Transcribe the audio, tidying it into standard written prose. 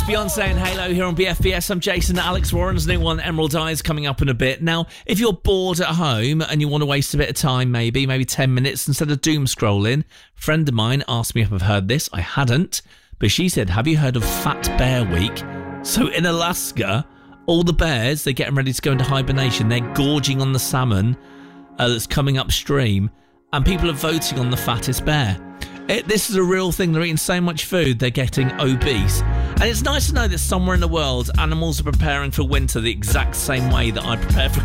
It's Beyonce and Halo here on BFBS. I'm Jason. Alex Warren's new one, Emerald Eyes, coming up in a bit. Now, if you're bored at home and you want to waste a bit of time, maybe 10 minutes instead of doom scrolling, a friend of mine asked me if I've heard this. I hadn't, but she said, have you heard of Fat Bear Week? So in Alaska, all the bears, they're getting ready to go into hibernation. They're gorging on the salmon that's coming upstream, and people are voting on the fattest bear. This is a real thing. They're eating so much food, they're getting obese. And it's nice to know that somewhere in the world, animals are preparing for winter the exact same way that I prepare for